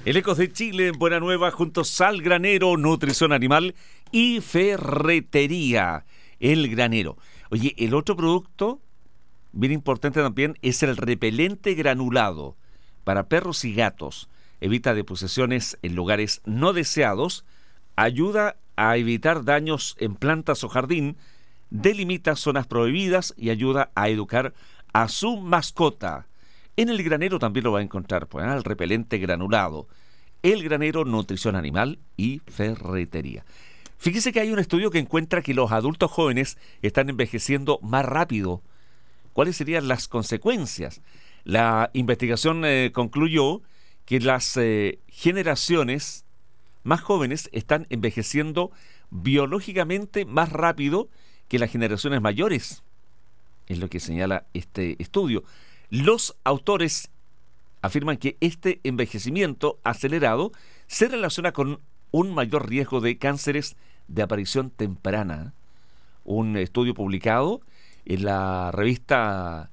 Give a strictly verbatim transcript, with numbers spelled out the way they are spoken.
El Ecos de Chile en Buena Nueva junto a Sal Granero, Nutrición Animal y Ferretería El Granero. Oye, el otro producto bien importante también es el repelente granulado para perros y gatos. Evita deposiciones en lugares no deseados, ayuda a evitar daños en plantas o jardín, delimita zonas prohibidas y ayuda a educar a su mascota. En El Granero también lo va a encontrar, pues, ¿eh? El repelente granulado, El Granero, Nutrición Animal y Ferretería. Fíjese que hay un estudio que encuentra que los adultos jóvenes están envejeciendo más rápido. ¿Cuáles serían las consecuencias? La investigación eh, concluyó que las eh, generaciones más jóvenes están envejeciendo biológicamente más rápido que las generaciones mayores, es lo que señala este estudio. Los autores afirman que este envejecimiento acelerado se relaciona con un mayor riesgo de cánceres de aparición temprana. Un estudio publicado en la revista